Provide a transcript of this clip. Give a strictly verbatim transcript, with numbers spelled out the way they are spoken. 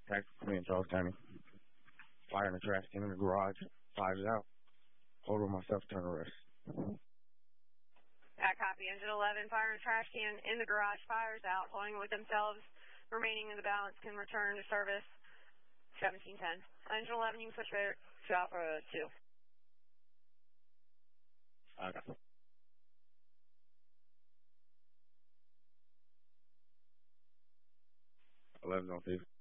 Tactical Command, Charles County. Fire in the trash can in the garage. Fires out. Hold on myself, turn arrest. Yeah, copy. Engine eleven, fire in the trash can in the garage. Fires out. Holding with themselves. Remaining in the balance can return to service. seventeen ten. Engine eleven, you can switch back to Alpha two. Okay. eleven's on thief.